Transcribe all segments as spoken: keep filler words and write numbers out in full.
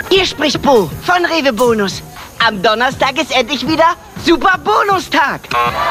Hier spricht Bo von Rewe Bonus. Am Donnerstag ist endlich wieder Super Bonustag.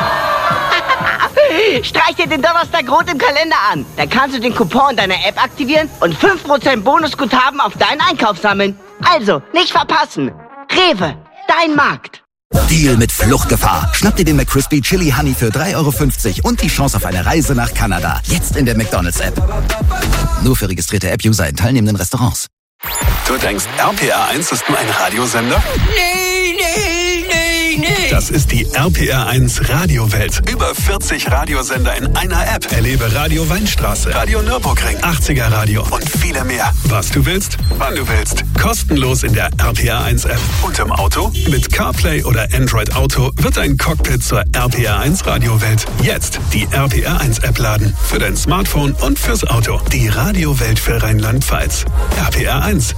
Streich dir den Donnerstag rot im Kalender an. Dann kannst du den Coupon deiner App aktivieren und fünf Prozent Bonusguthaben auf deinen Einkauf sammeln. Also, nicht verpassen. Rewe, dein Markt. Deal mit Fluchtgefahr. Schnapp dir den McCrispy Chili Honey für drei Euro fünfzig und die Chance auf eine Reise nach Kanada. Jetzt in der McDonald's-App. Nur für registrierte App-User in teilnehmenden Restaurants. Du denkst, R P R eins ist nur ein Radiosender? Nee, nee, nee, nee. Das ist die R P R eins Radiowelt. Über vierzig Radiosender in einer App. Erlebe Radio Weinstraße, Radio Nürburgring, achtziger Radio und viele mehr. Was du willst, wann du willst. Kostenlos in der R P R eins App. Und im Auto? Mit CarPlay oder Android Auto wird ein Cockpit zur R P R eins Radiowelt. Jetzt die R P R eins App laden. Für dein Smartphone und fürs Auto. Die Radiowelt für Rheinland-Pfalz. R P R eins.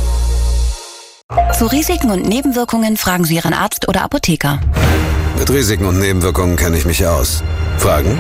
Zu Risiken und Nebenwirkungen fragen Sie Ihren Arzt oder Apotheker. Mit Risiken und Nebenwirkungen kenne ich mich aus. Fragen?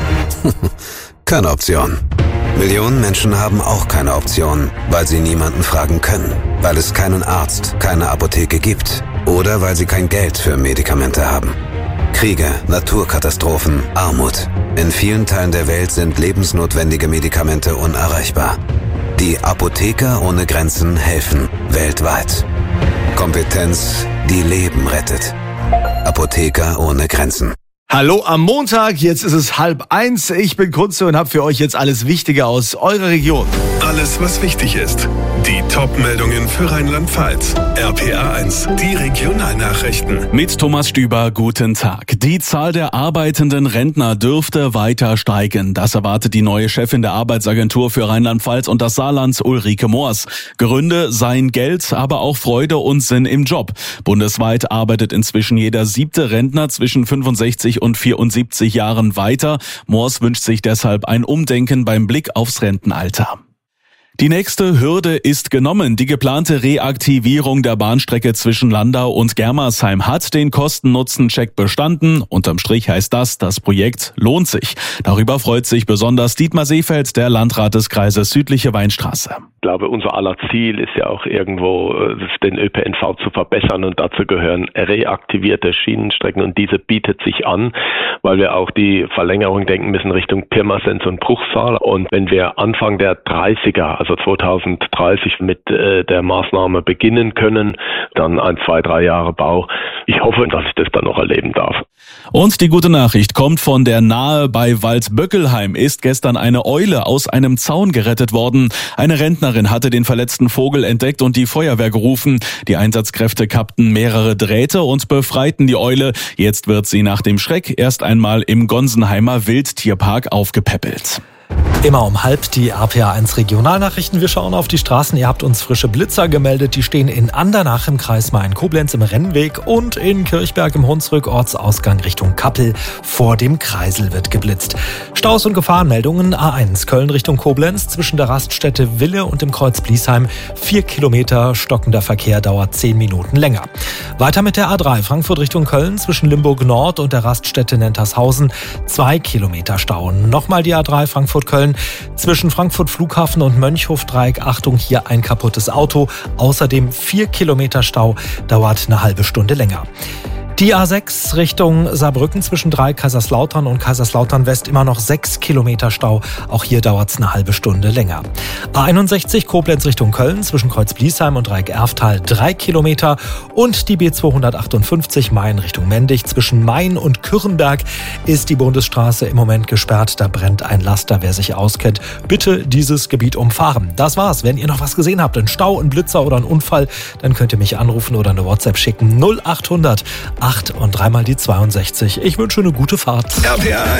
Keine Option. Millionen Menschen haben auch keine Option, weil sie niemanden fragen können, weil es keinen Arzt, keine Apotheke gibt oder weil sie kein Geld für Medikamente haben. Kriege, Naturkatastrophen, Armut. In vielen Teilen der Welt sind lebensnotwendige Medikamente unerreichbar. Die Apotheker ohne Grenzen helfen weltweit. Kompetenz, die Leben rettet. Apotheker ohne Grenzen. Hallo am Montag, jetzt ist es halb eins. Ich bin Kunze und habe für euch jetzt alles Wichtige aus eurer Region. Alles, was wichtig ist. Die Top-Meldungen für Rheinland-Pfalz. R P R eins, die Regionalnachrichten. Mit Thomas Stüber, guten Tag. Die Zahl der arbeitenden Rentner dürfte weiter steigen. Das erwartet die neue Chefin der Arbeitsagentur für Rheinland-Pfalz und das Saarland, Ulrike Moors. Gründe seien Geld, aber auch Freude und Sinn im Job. Bundesweit arbeitet inzwischen jeder siebte Rentner zwischen fünfundsechzig und vierundsiebzig Jahren weiter. Moors wünscht sich deshalb ein Umdenken beim Blick aufs Rentenalter. Die nächste Hürde ist genommen. Die geplante Reaktivierung der Bahnstrecke zwischen Landau und Germersheim hat den Kosten-Nutzen-Check bestanden. Unterm Strich heißt das, das Projekt lohnt sich. Darüber freut sich besonders Dietmar Seefeld, der Landrat des Kreises Südliche Weinstraße. Ich glaube, unser aller Ziel ist ja auch irgendwo, den Ö P N V zu verbessern und dazu gehören reaktivierte Schienenstrecken und diese bietet sich an, weil wir auch die Verlängerung denken müssen Richtung Pirmasens und Bruchsal und wenn wir Anfang der dreißiger, also zweitausenddreißig mit äh, der Maßnahme beginnen können, dann ein, zwei, drei Jahre Bau. Ich hoffe, dass ich das dann noch erleben darf. Und die gute Nachricht kommt von der Nahe. Bei Waldböckelheim ist gestern eine Eule aus einem Zaun gerettet worden. Eine Rentnerin hatte den verletzten Vogel entdeckt und die Feuerwehr gerufen. Die Einsatzkräfte kappten mehrere Drähte und befreiten die Eule. Jetzt wird sie nach dem Schreck erst einmal im Gonsenheimer Wildtierpark aufgepäppelt. Immer um halb die R P R eins Regionalnachrichten. Wir schauen auf die Straßen. Ihr habt uns frische Blitzer gemeldet. Die stehen in Andernach im Kreis Main-Koblenz im Rennweg und in Kirchberg im Hunsrück, Ortsausgang Richtung Kappel. Vor dem Kreisel wird geblitzt. Staus und Gefahrenmeldungen. A eins Köln Richtung Koblenz zwischen der Raststätte Wille und dem Kreuz Bliesheim. Vier Kilometer stockender Verkehr dauert zehn Minuten länger. Weiter mit der A drei Frankfurt Richtung Köln zwischen Limburg Nord und der Raststätte Nentershausen. Zwei Kilometer Stau. Nochmal die A drei Frankfurt-Köln zwischen Frankfurt Flughafen und Mönchhof-Dreieck. Achtung, hier ein kaputtes Auto. Außerdem vier Kilometer Stau, dauert eine halbe Stunde länger. Die A sechs Richtung Saarbrücken zwischen Dreieck Kaiserslautern und Kaiserslautern West immer noch sechs Kilometer Stau. Auch hier dauert es eine halbe Stunde länger. A einundsechzig Koblenz Richtung Köln zwischen Kreuz Bliesheim und Dreieck Erftal drei Kilometer. Und die B zweihundertachtundfünfzig Main Richtung Mendig zwischen Main und Kürrenberg ist die Bundesstraße im Moment gesperrt. Da brennt ein Laster. Wer sich auskennt, bitte dieses Gebiet umfahren. Das war's. Wenn ihr noch was gesehen habt, einen Stau, einen Blitzer oder einen Unfall, dann könnt ihr mich anrufen oder eine WhatsApp schicken. null achthundert acht und dreimal die zweiundsechzig. Ich wünsche eine gute Fahrt. R P R